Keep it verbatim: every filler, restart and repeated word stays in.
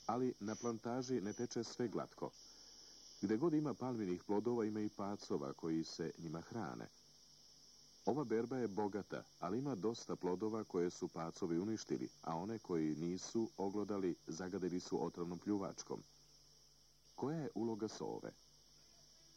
Ali na plantaži ne teče sve glatko. Gde god ima palminih plodova, ima i pacova koji se njima hrane. Ova berba je bogata, ali ima dosta plodova koje su pacovi uništili, a one koji nisu oglodali zagadili su otrovnom pljuvačkom. Koja je uloga sove?